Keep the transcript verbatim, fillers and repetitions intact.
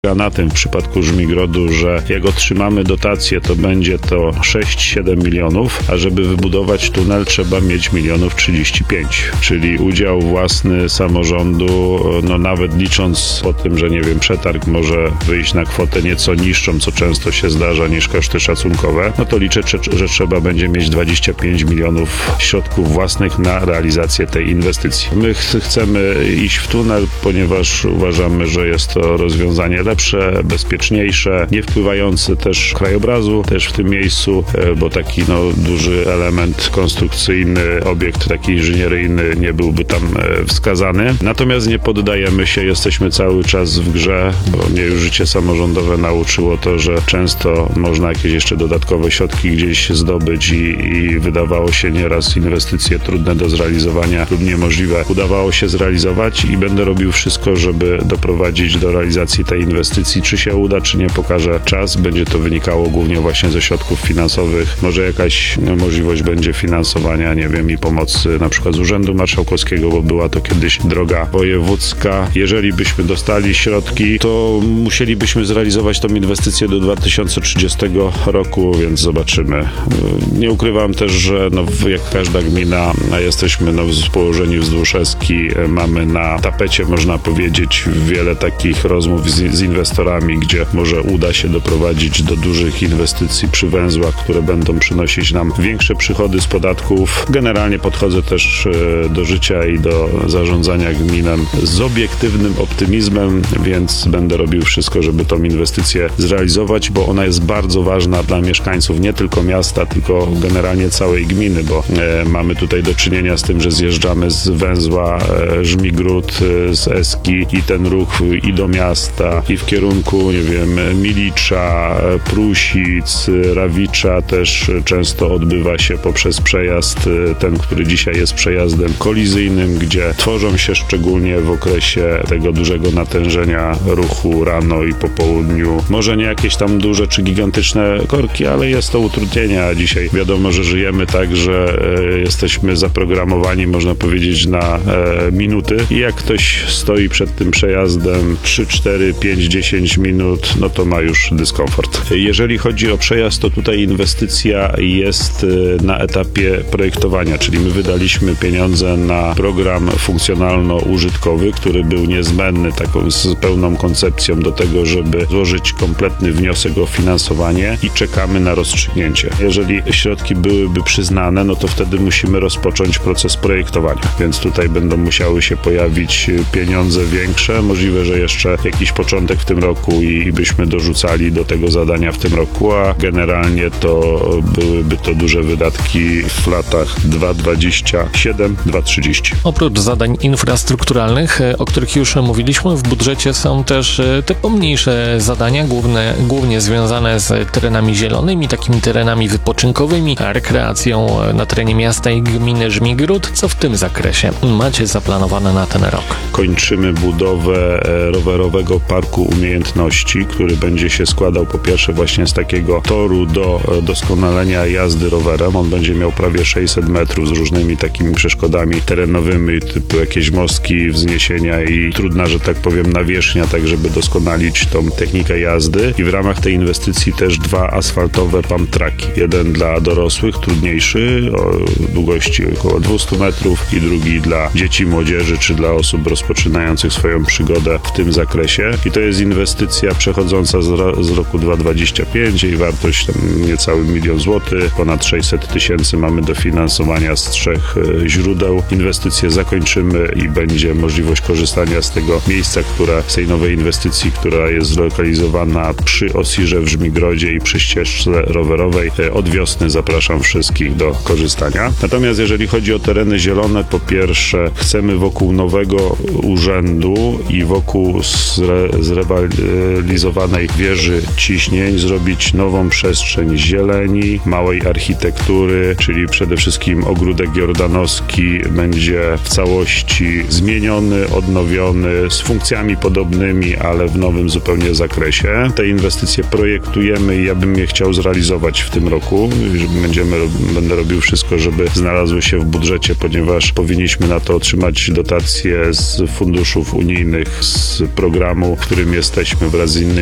na tym w przypadku Żmigrodu, że jak otrzymamy dotację, to będzie to sześć siedem milionów, a żeby wybudować tunel trzeba mieć milionów trzydzieści pięć, czyli udział własny samorządu, no nawet licząc po tym, że nie wiem, przetarg może wyjść na kwotę nieco niższą, co często się zdarza, niż koszty szacunkowe, no to liczę, że trzeba będzie mieć dwadzieścia pięć milionów środków własnych na realizację tej inwestycji. My ch- chcemy iść w tunel, ponieważ uważamy, że jest to rozwiązanie lepsze, bezpieczniejsze, nie wpływające też krajobrazu też w tym miejscu, bo taki no, duży element konstrukcyjny, obiekt taki inżynieryjny nie byłby tam wskazany. Natomiast nie poddajemy się, jesteśmy cały czas w grze, bo mnie już życie samorządowe nauczyło to, że często można jakieś jeszcze dodatkowe środki gdzieś zdobyć i, i wydawało się nieraz inwestycje trudne do zrealizowania lub niemożliwe udawało się zrealizować i będę robił wszystko, żeby doprowadzić do realizacji tej inwestycji. Czy się uda, czy nie, pokaże czas. Będzie to wynikało głównie właśnie ze środków finansowych. Może jakaś no, możliwość będzie finansowania, nie wiem, i pomocy na przykład z Urzędu Marszałkowskiego, bo była to kiedyś droga wojewódzka. Jeżeli byśmy dostali środki, to musielibyśmy zrealizować tą inwestycję do dwa tysiące trzydziestego roku, więc zobaczymy. Nie ukrywam też, że no, jak każda gmina, a jesteśmy no, położeni wzdłuż Eski, mamy na tapecie, można powiedzieć, wiele takich rozmów z, z inwestorami, gdzie może uda się doprowadzić do dużych inwestycji przy węzłach, które będą przynosić nam większe przychody z podatków. Generalnie podchodzę też do życia i do zarządzania gminą z obiektywnym optymizmem, więc będę robił wszystko, żeby tą inwestycję zrealizować, bo ona jest bardzo ważna dla mieszkańców nie tylko miasta, tylko generalnie całej gminy, bo e, mamy tutaj do czynienia z tym, że zjeżdżamy z węzła e, Żmigród, e, z Eski i ten ruch i do miasta, i w kierunku, nie wiem, Milicza, Prusic, Rawicza też często odbywa się poprzez przejazd ten, który dzisiaj jest przejazdem kolizyjnym, gdzie tworzą się szczególnie w okresie tego dużego natężenia ruchu rano i po południu. Może nie jakieś tam duże czy gigantyczne korki, ale jest to utrudnienie, a dzisiaj wiadomo, że żyjemy tak, że e, jesteśmy zaprogramowani, można powiedzieć, na e, minuty i jak ktoś stoi przed tym przejazdem trzy, cztery, pięć, dziesięć minut, no to ma już dyskomfort. Jeżeli chodzi o przejazd, to tutaj inwestycja jest na etapie projektowania, czyli my wydaliśmy pieniądze na program funkcjonalno-użytkowy, który był niezbędny taką z pełną koncepcją do tego, żeby złożyć kompletny wniosek o finansowanie i czekamy na rozstrzygnięcie. Jeżeli środki byłyby przyznane, no to wtedy musimy rozpocząć proces projektowania, więc tutaj będą musiały się pojawić pieniądze większe, możliwe, że jeszcze jakiś początek w tym roku i byśmy dorzucali do tego zadania w tym roku, a generalnie to byłyby to duże wydatki w latach dwa tysiące dwudziestym siódmym do dwa tysiące trzydziestego. Oprócz zadań infrastrukturalnych, o których już mówiliśmy, w budżecie są też te pomniejsze zadania, główne, głównie związane z terenami zielonymi, takimi terenami wypoczynkowymi, rekreacją na terenie miasta i gminy Żmigród. Co w tym zakresie macie zaplanowane na ten rok? Kończymy budowę rowerowego parku umiejętności, który będzie się składał po pierwsze właśnie z takiego toru do doskonalenia jazdy rowerem. On będzie miał prawie sześćset metrów z różnymi takimi przeszkodami terenowymi, typu jakieś mostki, wzniesienia i trudna, że tak powiem, nawierzchnia, tak żeby doskonalić tą technikę jazdy. I w ramach tej inwestycji też dwa asfaltowe pump tracki. Jeden dla dorosłych, trudniejszy, o długości około dwieście metrów i drugi dla dzieci, młodzieży czy dla osób rozpoczynających swoją przygodę w tym zakresie. I to jest inwestycja przechodząca z, ro- z roku dwa tysiące dwudziestego piątego. Jej wartość tam niecały milion złotych, ponad sześćset tysięcy mamy dofinansowania z trzech e, źródeł. Inwestycję zakończymy i będzie możliwość korzystania z tego miejsca, która, z tej nowej inwestycji, która jest zlokalizowana przy Osirze w Żmigrodzie i przy ścieżce rowerowej. E, od wiosny zapraszam wszystkich do korzystania. Natomiast jeżeli chodzi o tereny zielone, po pierwsze chcemy wokół nowego urzędu i wokół zre- zrewalizowanej wieży ciśnień zrobić nową przestrzeń zieleni, małej architektury, czyli przede wszystkim ogródek jordanowski będzie w całości zmieniony, odnowiony, z funkcjami podobnymi, ale w nowym zupełnie zakresie. Te inwestycje projektujemy i ja bym je chciał zrealizować w tym roku. Będziemy, będę robił wszystko, żeby znalazły się w budżecie, ponieważ powinniśmy na to otrzymać dotacje z funduszów unijnych, z programu, w którym którym jesteśmy wraz z innymi